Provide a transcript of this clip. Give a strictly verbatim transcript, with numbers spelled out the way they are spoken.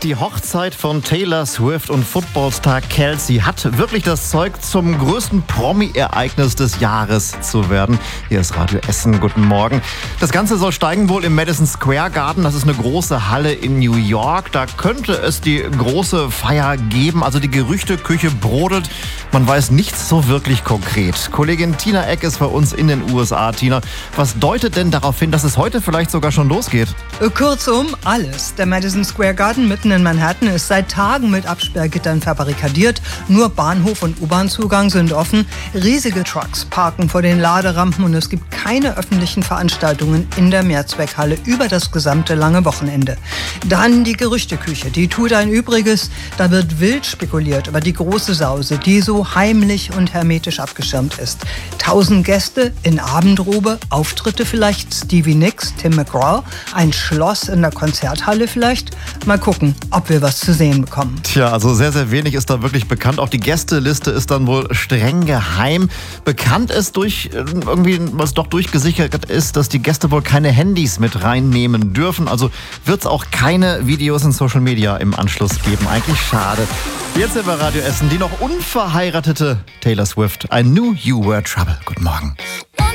Die Hochzeit von Taylor Swift und Footballstar Kelsey hat wirklich das Zeug, zum größten Promi-Ereignis des Jahres zu werden. Hier ist Radio Essen, guten Morgen. Das Ganze soll steigen wohl im Madison Square Garden. Das ist eine große Halle in New York. Da könnte es die große Feier geben. Also die Gerüchteküche brodelt. Man weiß nichts so wirklich konkret. Kollegin Tina Eck ist bei uns in den U S A. Tina, was deutet denn darauf hin, dass es heute vielleicht sogar schon losgeht? Kurzum, alles. Der Madison Square Garden mitten in Manhattan ist seit Tagen mit Absperrgittern verbarrikadiert. Nur Bahnhof und U-Bahn-Zugang sind offen. Riesige Trucks parken vor den Laderampen und es gibt keine öffentlichen Veranstaltungen in der Mehrzweckhalle über das gesamte lange Wochenende. Dann die Gerüchteküche, die tut ein Übriges. Da wird wild spekuliert über die große Sause, die so heimlich und hermetisch abgeschirmt ist. Tausend Gäste in Abendrobe, Auftritte vielleicht Stevie Nicks, Tim McGraw, ein Schloss in der Konzerthalle vielleicht. Mal gucken, ob wir was zu sehen bekommen. Tja, also sehr, sehr wenig ist da wirklich bekannt. Auch die Gästeliste ist dann wohl streng geheim. Bekannt ist durch irgendwie, was doch durchgesichert ist, dass die Gäste wohl keine Handys mit reinnehmen dürfen. Also wird es auch keine Videos in Social Media im Anschluss geben. Eigentlich schade. Jetzt sind wir Radio Essen, die noch unverheiratete Taylor Swift. I knew you were trouble. Guten Morgen.